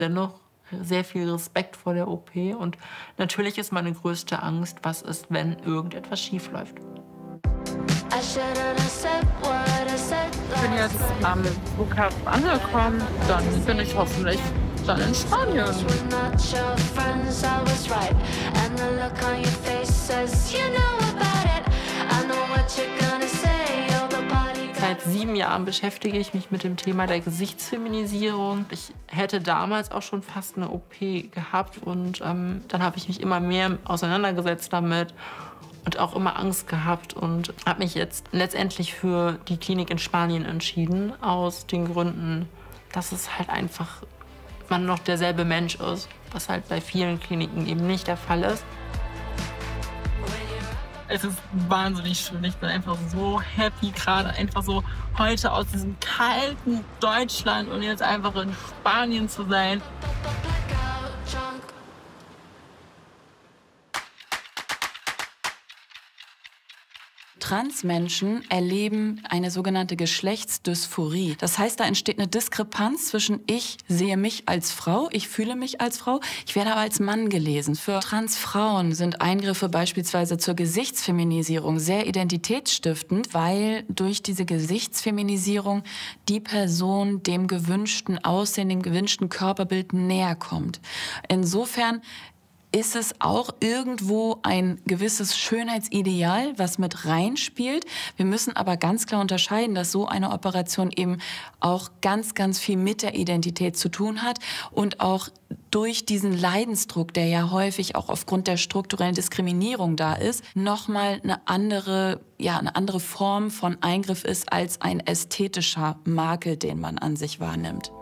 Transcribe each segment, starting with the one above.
Dennoch sehr viel Respekt vor der OP. Und natürlich ist meine größte Angst, was ist, wenn irgendetwas schief läuft. Ich bin jetzt am Flughafen angekommen, dann bin ich hoffentlich dann in Spanien. Seit 7 Jahren beschäftige ich mich mit dem Thema der Gesichtsfeminisierung. Ich hätte damals auch schon fast eine OP gehabt und dann habe ich mich immer mehr auseinandergesetzt damit und auch immer Angst gehabt und habe mich jetzt letztendlich für die Klinik in Spanien entschieden, aus den Gründen, dass es halt einfach man noch derselbe Mensch ist, was halt bei vielen Kliniken eben nicht der Fall ist. Es ist wahnsinnig schön. Ich bin einfach so happy, gerade einfach so heute aus diesem kalten Deutschland und jetzt einfach in Spanien zu sein. Transmenschen erleben eine sogenannte Geschlechtsdysphorie. Das heißt, da entsteht eine Diskrepanz zwischen ich sehe mich als Frau, ich fühle mich als Frau, ich werde aber als Mann gelesen. Für Transfrauen sind Eingriffe beispielsweise zur Gesichtsfeminisierung sehr identitätsstiftend, weil durch diese Gesichtsfeminisierung die Person dem gewünschten Aussehen, dem gewünschten Körperbild näher kommt. Insofern ist es auch irgendwo ein gewisses Schönheitsideal, was mit reinspielt. Wir müssen aber ganz klar unterscheiden, dass so eine Operation eben auch ganz, ganz viel mit der Identität zu tun hat und auch durch diesen Leidensdruck, der ja häufig auch aufgrund der strukturellen Diskriminierung da ist, nochmal eine andere Form von Eingriff ist als ein ästhetischer Makel, den man an sich wahrnimmt.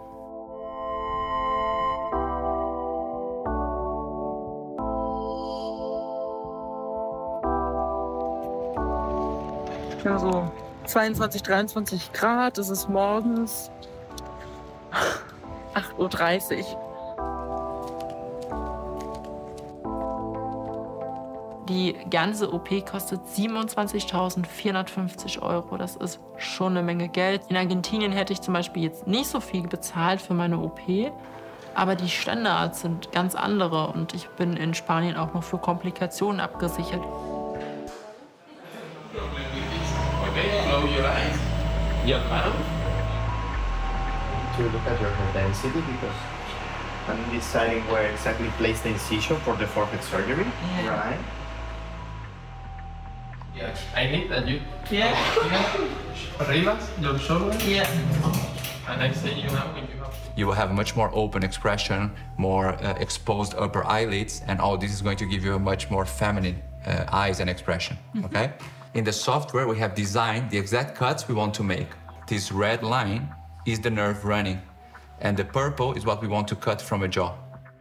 Ja, so 22, 23 Grad, es ist morgens 8:30 Uhr. Die ganze OP kostet 27.450 €. Das ist schon eine Menge Geld. In Argentinien hätte ich zum Beispiel jetzt nicht so viel bezahlt für meine OP, aber die Standards sind ganz andere und ich bin in Spanien auch noch für Komplikationen abgesichert. Close your eyes. Your mouth. To look at your head density because I'm deciding where exactly place the incision for the forehead surgery. Yeah. Right. Yeah. I need that you. Yeah. Arriba, your shoulder. Yeah. And I say you now when you have. You will have a much more open expression, more exposed upper eyelids, and all this is going to give you a much more feminine eyes and expression. Okay. In the software, we have designed the exact cuts we want to make. This red line is the nerve running, and the purple is what we want to cut from a jaw.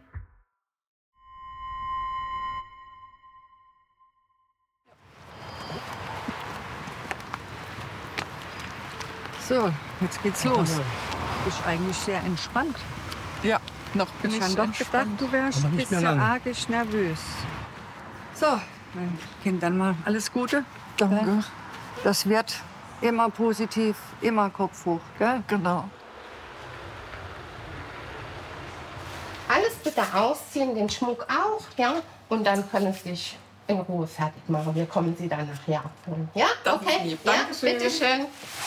So, jetzt geht's los. Du bist eigentlich sehr entspannt. Ja, noch bin Ich habe doch gedacht, du wärst ein bisschen argisch nervös. So, mein Kind, dann mal alles Gute. Danke. Das wird immer positiv, immer Kopf hoch, gell? Genau. Alles bitte ausziehen, den Schmuck auch, ja? Und dann können Sie sich in Ruhe fertig machen. Wir kommen Sie dann nachher abholen. Ja? Das ist Okay? lieb. Ja, Dankeschön. bitteschön.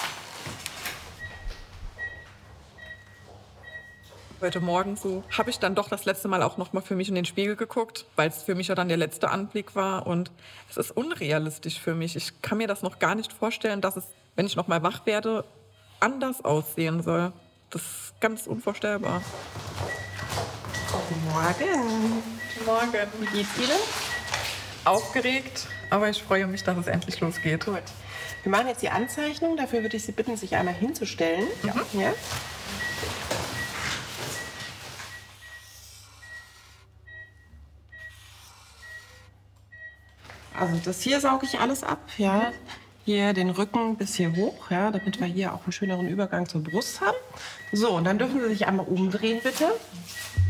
Heute Morgen so habe ich dann doch das letzte Mal auch noch mal für mich in den Spiegel geguckt, weil es für mich ja dann der letzte Anblick war. Und es ist unrealistisch für mich. Ich kann mir das noch gar nicht vorstellen, dass es, wenn ich noch mal wach werde, anders aussehen soll. Das ist ganz unvorstellbar. Guten Morgen. Guten Morgen. Wie geht's Ihnen? Aufgeregt, aber ich freue mich, dass es endlich losgeht. Gut. Wir machen jetzt die Anzeichnung. Dafür würde ich Sie bitten, sich einmal hinzustellen. Ja. Also das hier sauge ich alles ab, ja. Hier den Rücken bis hier hoch, ja, damit wir hier auch einen schöneren Übergang zur Brust haben. So, und dann dürfen Sie sich einmal umdrehen, bitte.